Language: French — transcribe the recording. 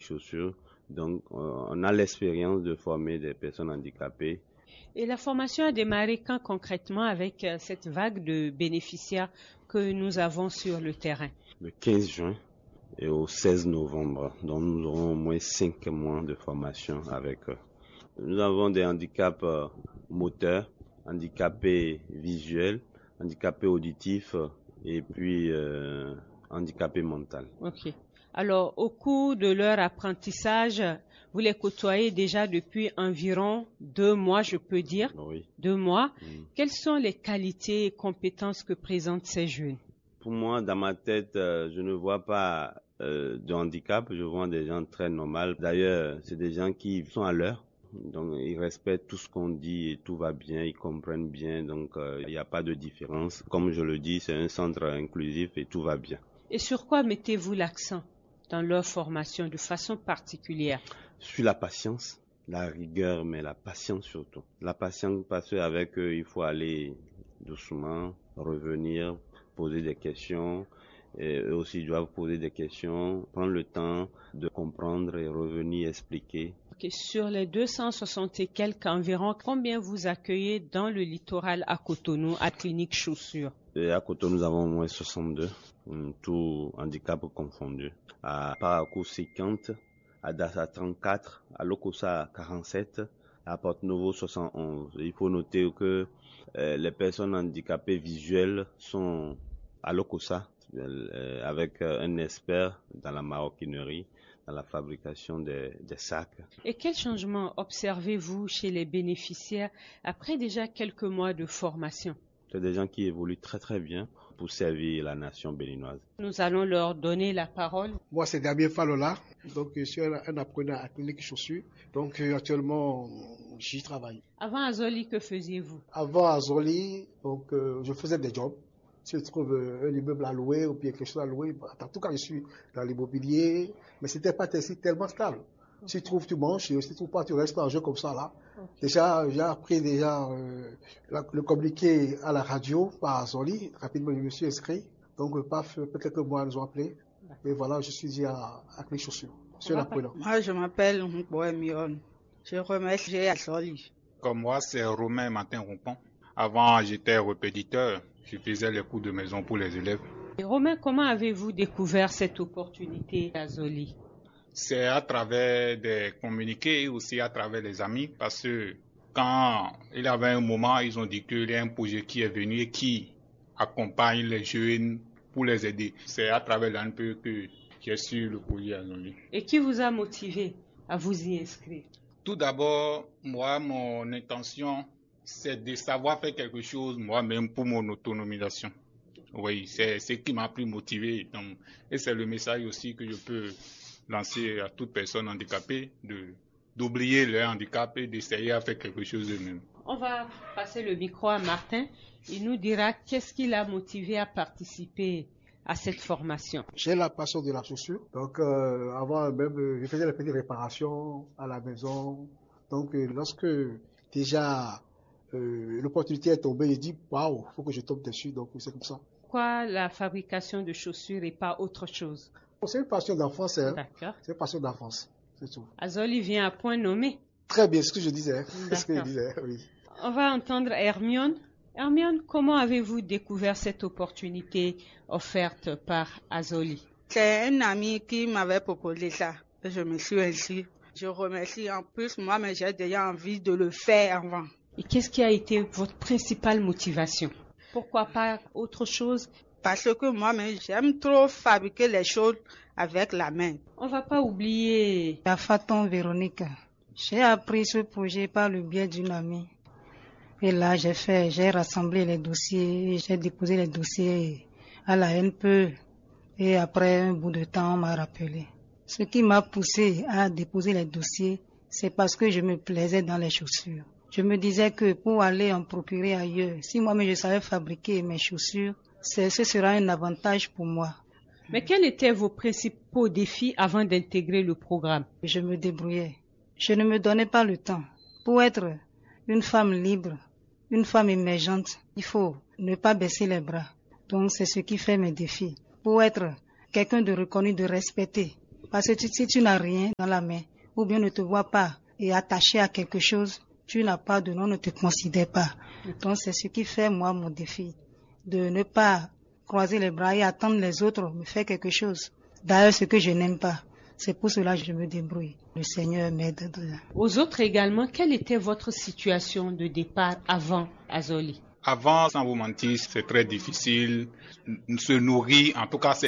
Chaussures. Donc, on a l'expérience de former des personnes handicapées. Et la formation a démarré quand concrètement avec cette vague de bénéficiaires que nous avons sur le terrain? Le 15 juin et au 16 novembre. Donc, nous aurons au moins 5 mois de formation avec eux. Nous avons des handicaps moteurs, handicapés visuels, handicapés auditifs et puis handicapés mentaux. Ok. Alors, au cours de leur apprentissage, vous les côtoyez déjà depuis environ 2 mois, je peux dire. Oui. 2 mois. Quelles sont les qualités et compétences que présentent ces jeunes? Pour moi, dans ma tête, je ne vois pas de handicap. Je vois des gens très normaux. D'ailleurs, c'est des gens qui sont à l'heure. Donc, ils respectent tout ce qu'on dit et tout va bien. Ils comprennent bien. Donc, il n'y a pas de différence. Comme je le dis, c'est un centre inclusif et tout va bien. Et sur quoi mettez-vous l'accent dans leur formation de façon particulière? Sur la patience, la rigueur, mais la patience surtout. La patience parce qu'avec eux, il faut aller doucement, revenir, poser des questions. Et eux aussi doivent poser des questions, prendre le temps de comprendre et revenir expliquer. Okay. Sur les 260 et quelques environ, combien vous accueillez dans le littoral à Cotonou, à Clinique Chaussures? Et à Cotonou, nous avons au moins 62, tout handicap confondu. À Parakou 50, à Dassa 34, à Lokossa 47, à Porto-Novo 71. Il faut noter que les personnes handicapées visuelles sont à Lokossa avec un expert dans la maroquinerie, dans la fabrication des sacs. Et quel changement observez-vous chez les bénéficiaires après déjà quelques mois de formation? C'est des gens qui évoluent très très bien pour servir la nation béninoise. Nous allons leur donner la parole. Moi, c'est Damien Falola, donc je suis un apprenant à Clinique Chaussures. Donc actuellement, j'y travaille. Avant Azoli, que faisiez-vous? Avant Azoli, donc je faisais des jobs. Si je trouve un immeuble à louer ou bien quelque chose à louer, en tout cas, je suis dans l'immobilier, mais c'était pas tellement stable. Si tu trouves, tu manges, et si tu trouves pas, tu restes en jeu comme ça là. Okay. Déjà, j'ai appris le communiqué à la radio par Azoli. Rapidement, je me suis inscrit. Donc, paf, peut-être que moi, ils nous ont appelé. Et voilà, je suis dit à Clinique Chaussures. Moi, je m'appelle Mboé Mion. Je remercie Azoli. Comme moi, c'est Romain Martin-Rompon. Avant, j'étais répétiteur. Je faisais les cours de maison pour les élèves. Et Romain, comment avez-vous découvert cette opportunité à Azoli? C'est à travers des communiqués et aussi à travers les amis, parce que quand il y avait un moment, ils ont dit qu'il y a un projet qui est venu et qui accompagne les jeunes pour les aider. C'est à travers l'ANPE que j'ai su le projet Azoli. Et qui vous a motivé à vous y inscrire? Tout d'abord, moi, mon intention, c'est de savoir faire quelque chose moi-même pour mon autonomisation. Oui, c'est ce qui m'a plus motivé. Donc, et c'est le message aussi que je peux lancer à toute personne handicapée d'oublier leur handicap et d'essayer à faire quelque chose d'eux-mêmes. On va passer le micro à Martin. Il nous dira qu'est-ce qui l'a motivé à participer à cette formation. J'ai la passion de la chaussure. Donc, avant même, je faisais les petites réparations à la maison. Donc, lorsque déjà l'opportunité est tombée, j'ai dit, waouh, il faut que je tombe dessus. Donc, c'est comme ça. Pourquoi la fabrication de chaussures et pas autre chose? C'est une passion d'enfance. Hein. D'accord. C'est une passion d'enfance, c'est tout. Azoli vient à point nommé. Très bien, ce que je disais. Ce que je disais, oui. On va entendre Hermione. Hermione, comment avez-vous découvert cette opportunité offerte par Azoli? C'est un ami qui m'avait proposé ça. Je me suis inscrite. Je remercie en plus, moi, mais j'ai déjà envie de le faire avant. Et qu'est-ce qui a été votre principale motivation? Pourquoi pas autre chose? Parce que moi-même, j'aime trop fabriquer les choses avec la main. On va pas oublier la Faton Véronique. J'ai appris ce projet par le biais d'une amie. Et là, j'ai rassemblé les dossiers, j'ai déposé les dossiers à la NPE. Et après un bout de temps, on m'a rappelé. Ce qui m'a poussé à déposer les dossiers, c'est parce que je me plaisais dans les chaussures. Je me disais que pour aller en procurer ailleurs, si moi-même je savais fabriquer mes chaussures, ce sera un avantage pour moi. Mais quels étaient vos principaux défis avant d'intégrer le programme? Je me débrouillais. Je ne me donnais pas le temps. Pour être une femme libre, une femme émergente, il faut ne pas baisser les bras. Donc c'est ce qui fait mes défis. Pour être quelqu'un de reconnu, de respecté Parce que si tu n'as rien dans la main, ou bien ne te vois pas et attaché à quelque chose, tu n'as pas de nom, on ne te considère pas. Donc c'est ce qui fait moi mon défi, de ne pas croiser les bras et attendre les autres me faire quelque chose. D'ailleurs, ce que je n'aime pas. C'est pour cela que je me débrouille. Le Seigneur m'aide. Aux autres également, quelle était votre situation de départ avant Azoli? Avant, sans vous mentir, c'est très difficile. Se nourrir, en tout cas, c'est